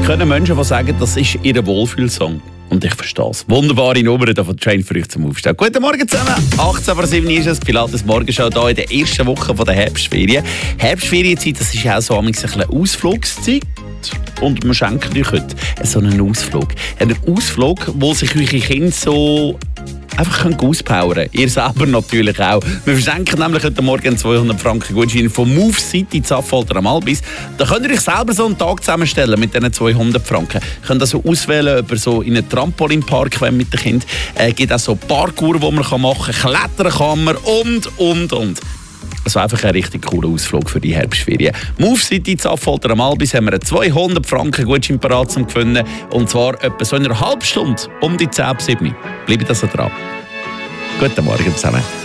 kennen Menschen, die sagen, das ist ihr Wohlfühlsong. Und ich verstehe es. Wunderbare Nummer von Train für euch zum Aufstehen. Guten Morgen zusammen. 18:07 ist es. Pilates Morgenshow hier in der ersten Woche der Herbstferien. Herbstferienzeit, das ist ja auch so ein bisschen Ausflugszeit. Und wir schenken euch heute so einen Ausflug. Einen Ausflug, wo sich eure Kinder so einfach auspowern können. Ihr selber natürlich auch. Wir verschenken nämlich heute Morgen 200 Franken Gutschein von Move City Affolter am Albis. Da könnt ihr euch selber so einen Tag zusammenstellen mit diesen 200 Franken. Ihr könnt also auswählen, ob ihr so in einen Trampolinpark mit den Kindern. Es gibt auch so Parkour, die man machen kann, Klettern kann man und. Also einfach ein richtig cooler Ausflug für die Herbstferien. Move City Affolter am Albis haben wir einen 200 Franken Gutschein parat zum Gewinnen. Und zwar etwa so in einer halben Stunde, um die 10:07. Bleibt also dran. Guten Morgen zusammen.